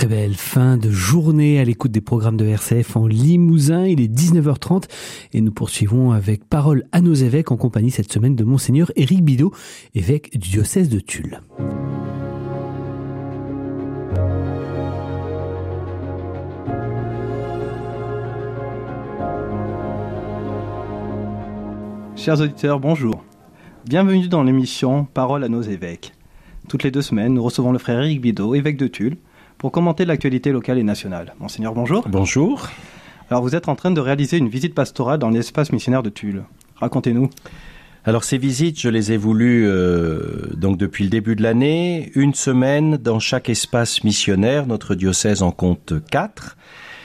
très belle fin de journée à l'écoute des programmes de RCF en Limousin. Il est 19h30 et nous poursuivons avec Parole à nos évêques en compagnie cette semaine de Monseigneur Éric Bidault, évêque du diocèse de Tulle. Chers auditeurs, bonjour. Bienvenue dans l'émission Parole à nos évêques. Toutes les 2 semaines, nous recevons le frère Éric Bidault, évêque de Tulle, pour commenter l'actualité locale et nationale. Monseigneur, bonjour. Bonjour. Alors, vous êtes en train de réaliser une visite pastorale dans l'espace missionnaire de Tulle. Racontez-nous. Alors, ces visites, je les ai voulues donc depuis le début de l'année, 1 semaine dans chaque espace missionnaire. Notre diocèse en compte 4.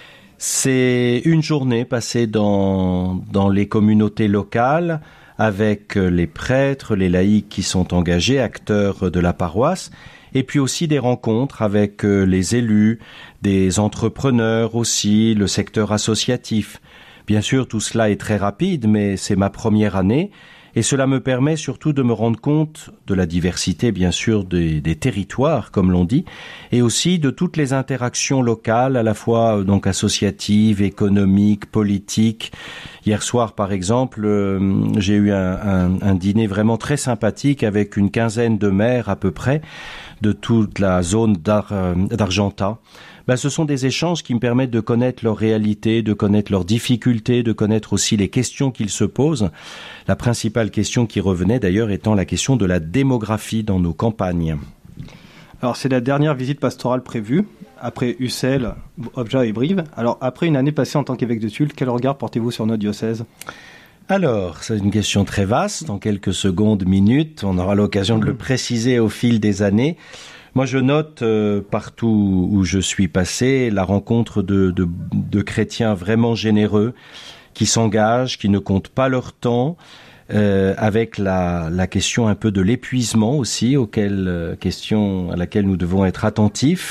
C'est une journée passée dans les communautés locales avec les prêtres, les laïcs qui sont engagés, acteurs de la paroisse, et puis aussi des rencontres avec les élus, des entrepreneurs aussi, le secteur associatif. Bien sûr, tout cela est très rapide, mais c'est ma première année, et cela me permet surtout de me rendre compte de la diversité, bien sûr, des territoires, comme l'on dit, et aussi de toutes les interactions locales, à la fois donc associatives, économiques, politiques. Hier soir, par exemple, j'ai eu un dîner vraiment très sympathique avec une quinzaine de maires à peu près de toute la zone d'Argentat. Ce sont des échanges qui me permettent de connaître leur réalité, de connaître leurs difficultés, de connaître aussi les questions qu'ils se posent. La principale question qui revenait d'ailleurs étant la question de la démographie dans nos campagnes. Alors, c'est la dernière visite pastorale prévue, après Ussel, Obja et Brive. Alors, après une année passée en tant qu'évêque de Tulle, quel regard portez-vous sur notre diocèse ? Alors, c'est une question très vaste. En quelques secondes, minutes, on aura l'occasion de le préciser au fil des années. Moi, je note partout où je suis passé la rencontre de chrétiens vraiment généreux qui s'engagent, qui ne comptent pas leur temps, avec la question un peu de l'épuisement aussi, question à laquelle nous devons être attentifs.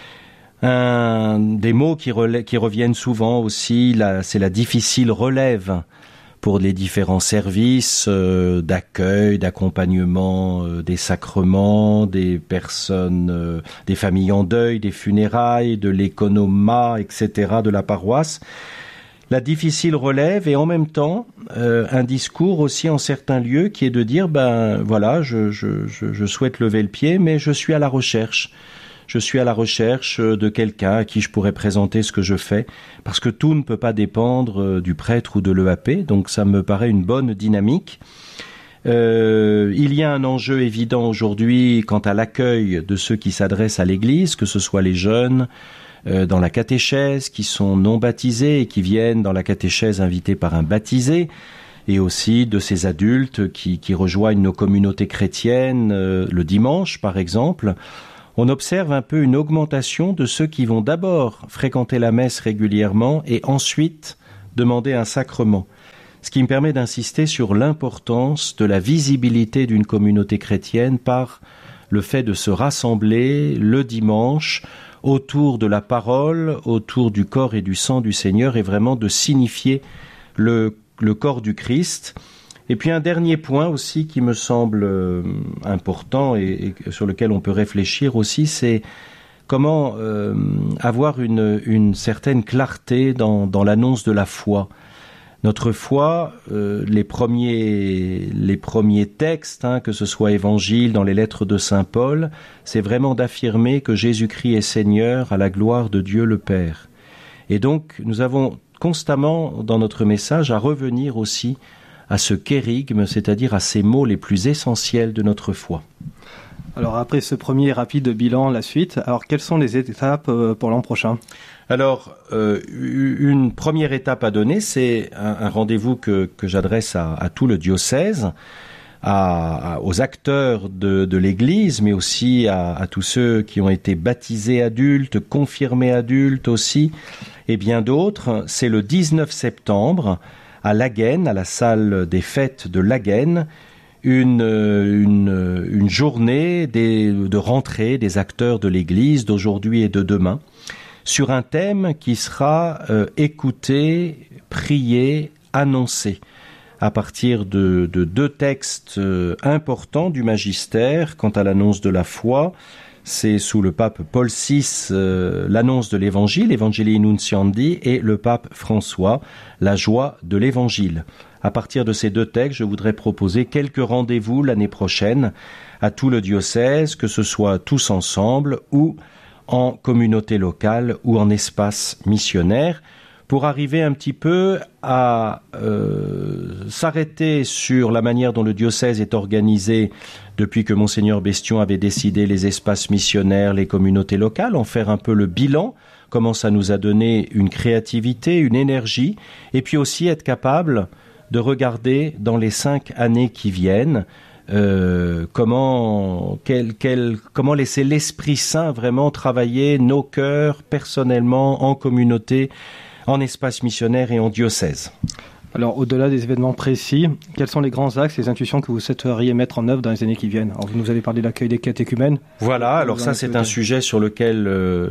Des mots qui reviennent souvent aussi, c'est la difficile relève pour les différents services d'accueil, d'accompagnement des sacrements, des personnes, des familles en deuil, des funérailles, de l'économat, etc., de la paroisse. La difficile relève et en même temps un discours aussi en certains lieux qui est de dire voilà, je souhaite lever le pied, mais je suis à la recherche. Je suis à la recherche de quelqu'un à qui je pourrais présenter ce que je fais, parce que tout ne peut pas dépendre du prêtre ou de l'EAP, donc ça me paraît une bonne dynamique. Il y a un enjeu évident aujourd'hui quant à l'accueil de ceux qui s'adressent à l'Église, que ce soit les jeunes dans la catéchèse, qui sont non baptisés et qui viennent dans la catéchèse invités par un baptisé, et aussi de ces adultes qui rejoignent nos communautés chrétiennes le dimanche, par exemple. On observe un peu une augmentation de ceux qui vont d'abord fréquenter la messe régulièrement et ensuite demander un sacrement. Ce qui me permet d'insister sur l'importance de la visibilité d'une communauté chrétienne par le fait de se rassembler le dimanche autour de la parole, autour du corps et du sang du Seigneur et vraiment de signifier le corps du Christ. Et puis un dernier point aussi qui me semble important et sur lequel on peut réfléchir aussi, c'est comment avoir une certaine clarté dans l'annonce de la foi. Notre foi, les premiers textes, que ce soit évangile, dans les lettres de saint Paul, c'est vraiment d'affirmer que Jésus-Christ est Seigneur à la gloire de Dieu le Père. Et donc nous avons constamment dans notre message à revenir aussi à ce kérygme, c'est-à-dire à ces mots les plus essentiels de notre foi. Alors après ce premier rapide bilan, la suite, alors quelles sont les étapes pour l'an prochain ? Alors, une première étape à donner, c'est un rendez-vous que j'adresse à tout le diocèse, aux acteurs de l'Église, mais aussi à tous ceux qui ont été baptisés adultes, confirmés adultes aussi, et bien d'autres. C'est le 19 septembre, à Laguenne, à la salle des fêtes de Laguenne, une journée de rentrée des acteurs de l'Église d'aujourd'hui et de demain, sur un thème qui sera écouté, prié, annoncé, à partir de 2 textes importants du magistère quant à l'annonce de la foi. c'est sous le pape Paul VI l'annonce de l'évangile, Evangelii Nuntiandi, et le pape François, la joie de l'évangile. À partir de ces deux textes, je voudrais proposer quelques rendez-vous l'année prochaine à tout le diocèse, que ce soit tous ensemble ou en communauté locale ou en espace missionnaire, pour arriver un petit peu à s'arrêter sur la manière dont le diocèse est organisé depuis que Monseigneur Bestion avait décidé les espaces missionnaires, les communautés locales, en faire un peu le bilan, comment ça nous a donné une créativité, une énergie, et puis aussi être capable de regarder dans les 5 années qui viennent comment laisser l'Esprit Saint vraiment travailler nos cœurs personnellement, en communauté, en espace missionnaire et en diocèse. Alors, au-delà des événements précis, quels sont les grands axes, les intuitions que vous souhaiteriez mettre en œuvre dans les années qui viennent? Alors, vous nous avez parlé de l'accueil des catéchumènes. Voilà, alors ça c'est un sujet sur lequel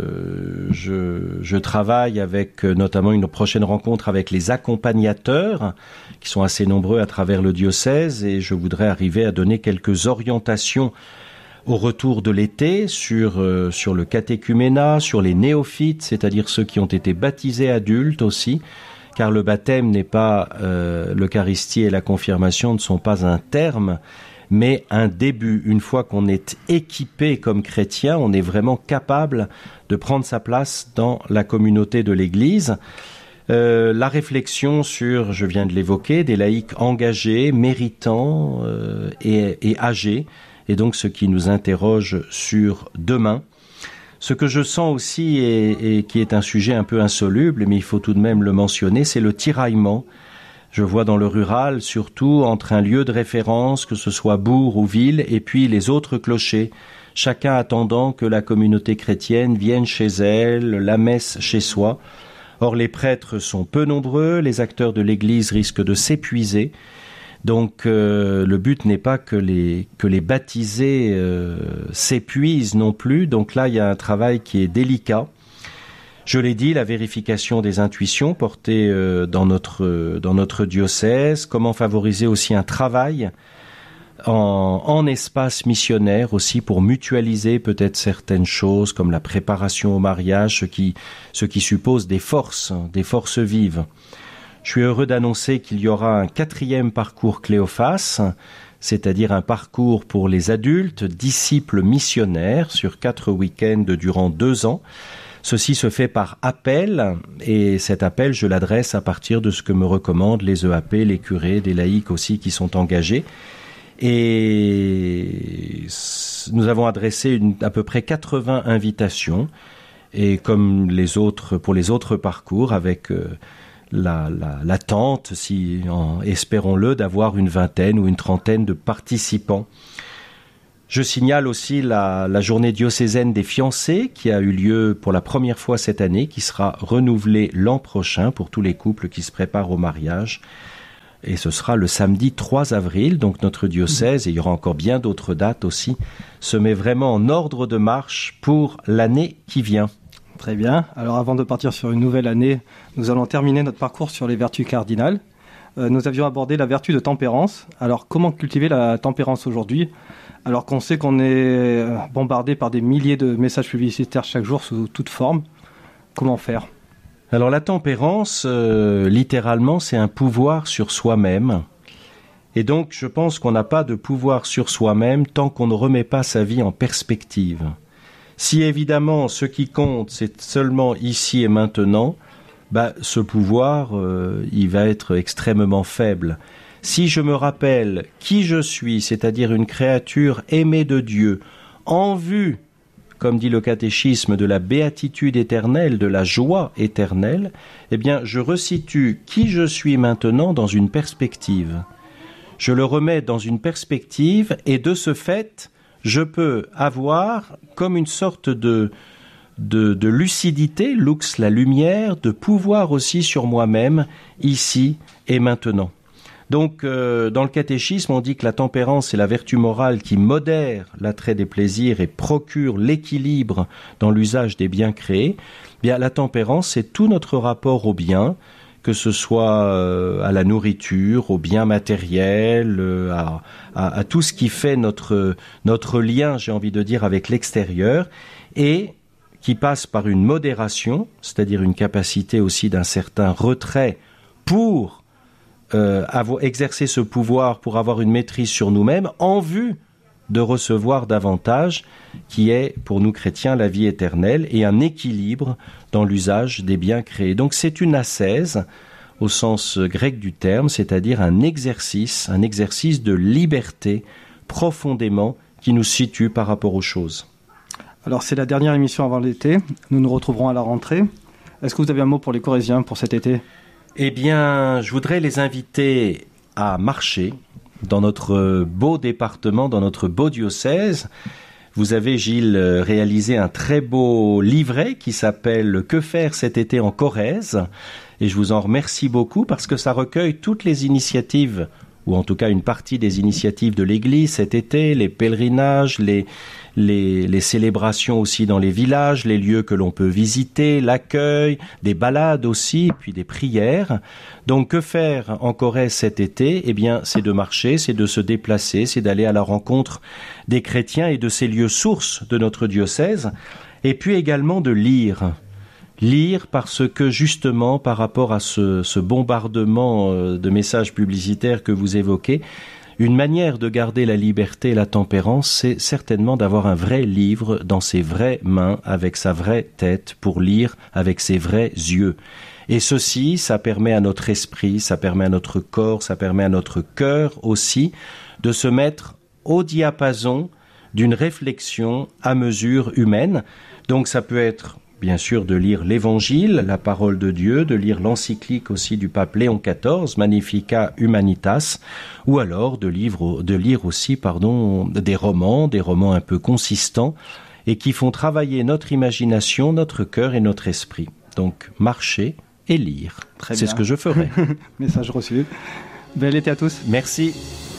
je travaille avec notamment une prochaine rencontre avec les accompagnateurs, qui sont assez nombreux à travers le diocèse, et je voudrais arriver à donner quelques orientations au retour de l'été sur le catéchuménat, sur les néophytes, c'est-à-dire ceux qui ont été baptisés adultes aussi, car le baptême n'est pas, l'Eucharistie et la confirmation ne sont pas un terme, mais un début. Une fois qu'on est équipé comme chrétien, on est vraiment capable de prendre sa place dans la communauté de l'Église. La réflexion sur, je viens de l'évoquer, des laïcs engagés, méritants et âgés, et donc ce qui nous interroge sur demain. Ce que je sens aussi, et qui est un sujet un peu insoluble, mais il faut tout de même le mentionner, c'est le tiraillement. Je vois dans le rural, surtout, entre un lieu de référence, que ce soit bourg ou ville, et puis les autres clochers, chacun attendant que la communauté chrétienne vienne chez elle, la messe chez soi. Or, les prêtres sont peu nombreux, les acteurs de l'Église risquent de s'épuiser. Donc le but n'est pas que les baptisés s'épuisent non plus. Donc là, il y a un travail qui est délicat. Je l'ai dit, la vérification des intuitions portées dans notre diocèse. Comment favoriser aussi un travail en espace missionnaire aussi pour mutualiser peut-être certaines choses comme la préparation au mariage, ce qui suppose des forces vives. Je suis heureux d'annoncer qu'il y aura un 4e parcours Cléophas, c'est-à-dire un parcours pour les adultes, disciples missionnaires, sur 4 week-ends durant 2 ans. Ceci se fait par appel, et cet appel, je l'adresse à partir de ce que me recommandent les EAP, les curés, des laïcs aussi qui sont engagés. Et nous avons adressé à peu près 80 invitations, et comme pour les autres parcours, avec l'attente, espérons-le, d'avoir une 20aine ou une 30aine de participants. Je signale aussi la journée diocésaine des fiancés qui a eu lieu pour la première fois cette année, qui sera renouvelée l'an prochain pour tous les couples qui se préparent au mariage. Et ce sera le samedi 3 avril, donc notre diocèse, et il y aura encore bien d'autres dates aussi, se met vraiment en ordre de marche pour l'année qui vient. Très bien. Alors avant de partir sur une nouvelle année, nous allons terminer notre parcours sur les vertus cardinales. Nous avions abordé la vertu de tempérance. Alors comment cultiver la tempérance aujourd'hui, alors qu'on sait qu'on est bombardé par des milliers de messages publicitaires chaque jour sous toute forme? Comment faire? Alors la tempérance, littéralement, c'est un pouvoir sur soi-même. Et donc je pense qu'on n'a pas de pouvoir sur soi-même tant qu'on ne remet pas sa vie en perspective. Si évidemment ce qui compte c'est seulement ici et maintenant, ce pouvoir il va être extrêmement faible. Si je me rappelle qui je suis, c'est-à-dire une créature aimée de Dieu, en vue, comme dit le catéchisme, de la béatitude éternelle, de la joie éternelle, eh bien je resitue qui je suis maintenant dans une perspective. Je le remets dans une perspective et de ce fait, je peux avoir comme une sorte de lucidité, lux, la lumière, de pouvoir aussi sur moi-même, ici et maintenant. Donc, dans le catéchisme, on dit que la tempérance est la vertu morale qui modère l'attrait des plaisirs et procure l'équilibre dans l'usage des biens créés. Bien, la tempérance, c'est tout notre rapport au bien que ce soit à la nourriture, aux biens matériels, à tout ce qui fait notre lien, j'ai envie de dire, avec l'extérieur, et qui passe par une modération, c'est-à-dire une capacité aussi d'un certain retrait pour exercer ce pouvoir, pour avoir une maîtrise sur nous-mêmes, en vue de recevoir davantage, qui est, pour nous chrétiens, la vie éternelle, et un équilibre dans l'usage des biens créés. Donc c'est une ascèse, au sens grec du terme, c'est-à-dire un exercice de liberté, profondément, qui nous situe par rapport aux choses. Alors c'est la dernière émission avant l'été, nous nous retrouverons à la rentrée. Est-ce que vous avez un mot pour les Corésiens pour cet été ? Eh bien, je voudrais les inviter à marcher dans notre beau département, dans notre beau diocèse. Vous avez, Gilles, réalisé un très beau livret qui s'appelle « Que faire cet été en Corrèze ?» et je vous en remercie beaucoup parce que ça recueille toutes les initiatives, ou en tout cas une partie des initiatives de l'Église cet été, les pèlerinages, les célébrations aussi dans les villages, les lieux que l'on peut visiter, l'accueil, des balades aussi, puis des prières. Donc que faire en Corrèze cet été ? Eh bien, c'est de marcher, c'est de se déplacer, c'est d'aller à la rencontre des chrétiens et de ces lieux sources de notre diocèse, et puis également de lire. Lire parce que justement, par rapport à ce bombardement de messages publicitaires que vous évoquez, une manière de garder la liberté et la tempérance, c'est certainement d'avoir un vrai livre dans ses vraies mains, avec sa vraie tête, pour lire avec ses vrais yeux. Et ceci, ça permet à notre esprit, ça permet à notre corps, ça permet à notre cœur aussi de se mettre au diapason d'une réflexion à mesure humaine. Donc ça peut être bien sûr de lire l'Évangile, la parole de Dieu, de lire l'encyclique aussi du pape Léon XIV, Magnificat Humanitas, ou alors de lire aussi des romans un peu consistants et qui font travailler notre imagination, notre cœur et notre esprit. Donc marcher et lire. Très C'est bien. Ce que je ferai. Message reçu. Bel été à tous. Merci.